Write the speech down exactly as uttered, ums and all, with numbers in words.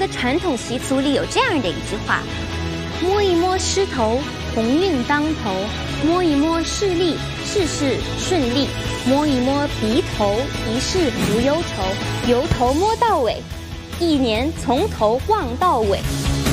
的传统习俗里有这样的一句话：摸一摸狮头，鸿运当头；摸一摸势利，事事顺利；摸一摸鼻头，一世无忧愁。由头摸到尾，一年从头逛到尾。